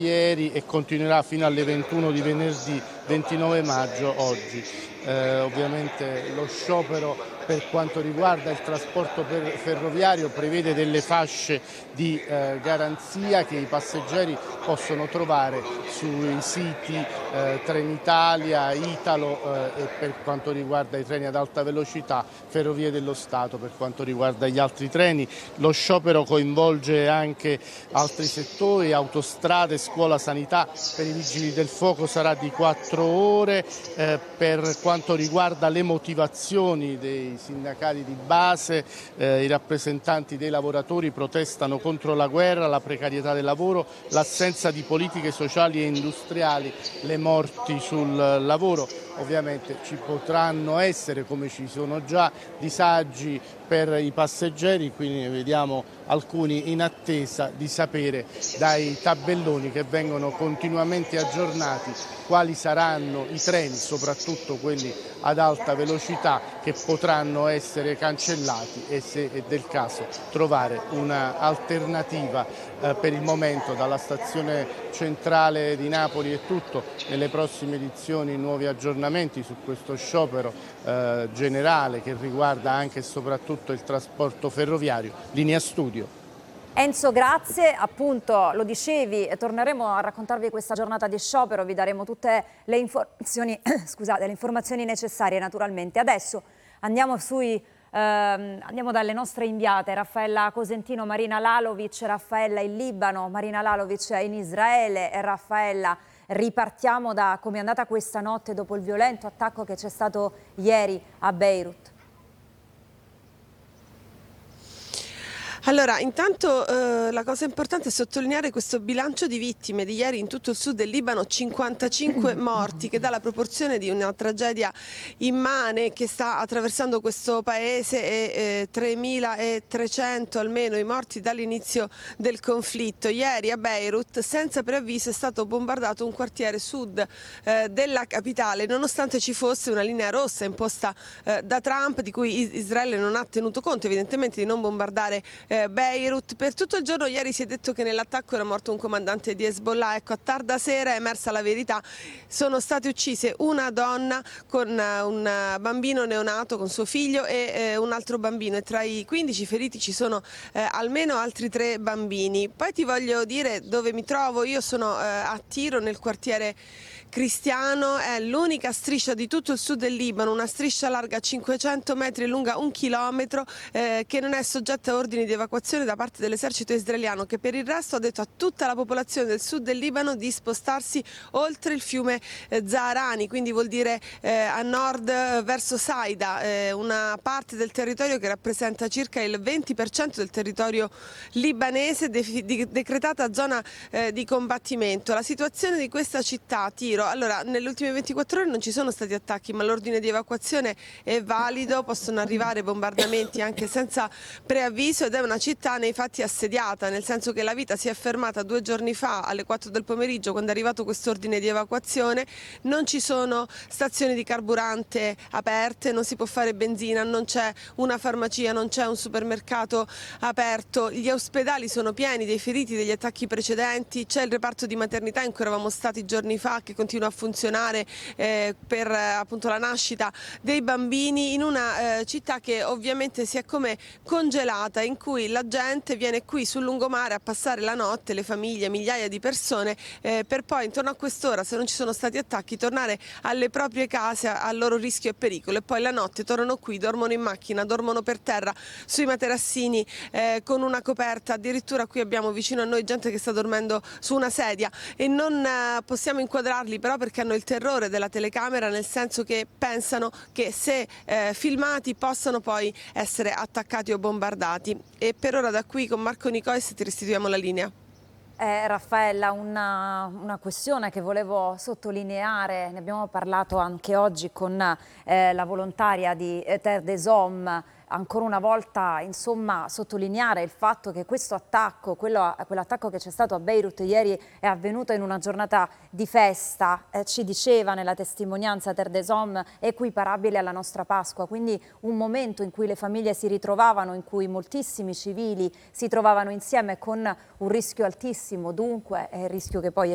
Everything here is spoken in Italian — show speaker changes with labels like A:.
A: ieri e continuerà fino alle 21 di venerdì 29 maggio, oggi. Ovviamente lo sciopero per quanto riguarda il trasporto ferroviario prevede delle fasce di garanzia che i passeggeri possono trovare sui siti Trenitalia, Italo e per quanto riguarda i treni ad alta velocità, Ferrovie dello Stato per quanto riguarda gli altri treni. Lo sciopero coinvolge anche altri settori, autostrade, scuola, sanità. Per i vigili del fuoco sarà di 4 ore. Per quanto riguarda le motivazioni dei sindacati di base, i rappresentanti dei lavoratori protestano contro la guerra, la precarietà del lavoro, l'assenza di politiche sociali e industriali, le morti sul lavoro. Ovviamente ci potranno essere, come ci sono già, disagi per i passeggeri, quindi ne vediamo alcuni in attesa di sapere dai tabelloni che vengono continuamente aggiornati quali saranno i treni, soprattutto quelli ad alta velocità, che potranno essere cancellati e, se è del caso, trovare un'alternativa. Per il momento dalla stazione centrale di Napoli è tutto. Nelle prossime edizioni nuovi aggiornamenti su questo sciopero generale che riguarda anche e soprattutto il trasporto ferroviario. Linea studio.
B: Enzo, grazie, appunto lo dicevi, torneremo a raccontarvi questa giornata di sciopero, vi daremo tutte le informazioni, scusate, le informazioni necessarie naturalmente. Adesso andiamo andiamo dalle nostre inviate, Raffaella Cosentino, Marina Lalovic. Raffaella in Libano, Marina Lalovic in Israele. E Raffaella, ripartiamo da come è andata questa notte dopo il violento attacco che c'è stato ieri a Beirut.
C: Allora, intanto la cosa importante è sottolineare questo bilancio di vittime di ieri in tutto il sud del Libano, 55 morti, che dà la proporzione di una tragedia immane che sta attraversando questo paese e 3.300 almeno i morti dall'inizio del conflitto. Ieri a Beirut, senza preavviso, è stato bombardato un quartiere sud della capitale, nonostante ci fosse una linea rossa imposta da Trump, di cui Israele non ha tenuto conto evidentemente di non bombardare Beirut. Per tutto il giorno ieri si è detto che nell'attacco era morto un comandante di Hezbollah. Ecco, a tarda sera è emersa la verità: sono state uccise una donna con un bambino neonato, con suo figlio, e un altro bambino, e tra i 15 feriti ci sono almeno altri 3 bambini. Poi ti voglio dire dove mi trovo. Io sono a Tiro, nel quartiere cristiano. È l'unica striscia di tutto il sud del Libano, una striscia larga 500 metri e lunga 1 chilometro, che non è soggetta a ordini di evacuazione da parte dell'esercito israeliano, che per il resto ha detto a tutta la popolazione del sud del Libano di spostarsi oltre il fiume Zaharani, quindi vuol dire a nord verso Saida, una parte del territorio che rappresenta circa il 20% del territorio libanese, decretata zona di combattimento. La situazione di questa città, Tiro, allora, nelle ultime 24 ore non ci sono stati attacchi, ma l'ordine di evacuazione è valido, possono arrivare bombardamenti anche senza preavviso, ed è una città nei fatti assediata, nel senso che la vita si è fermata 2 giorni fa alle 4 del pomeriggio, quando è arrivato questo ordine di evacuazione. Non ci sono stazioni di carburante aperte, non si può fare benzina, non c'è una farmacia, non c'è un supermercato aperto, gli ospedali sono pieni dei feriti degli attacchi precedenti, c'è il reparto di maternità in cui eravamo stati giorni fa, che continua a funzionare per appunto la nascita dei bambini, in una città che ovviamente si è come congelata, in cui la gente viene qui sul lungomare a passare la notte, le famiglie, migliaia di persone, per poi intorno a quest'ora, se non ci sono stati attacchi, tornare alle proprie case al loro rischio e pericolo, e poi la notte tornano qui, dormono in macchina, dormono per terra sui materassini con una coperta. Addirittura qui abbiamo vicino a noi gente che sta dormendo su una sedia, e non possiamo inquadrarli però perché hanno il terrore della telecamera, nel senso che pensano che se filmati possano poi essere attaccati o bombardati. E per ora da qui con Marco Nicois ti restituiamo la linea.
B: Raffaella, una questione che volevo sottolineare, ne abbiamo parlato anche oggi con la volontaria di Terre des Hommes. Ancora una volta, insomma, sottolineare il fatto che questo attacco, quell'attacco che c'è stato a Beirut ieri, è avvenuto in una giornata di festa, ci diceva nella testimonianza Terre des Hommes, equiparabile alla nostra Pasqua, quindi un momento in cui le famiglie si ritrovavano, in cui moltissimi civili si trovavano insieme con un rischio altissimo, dunque è il rischio che poi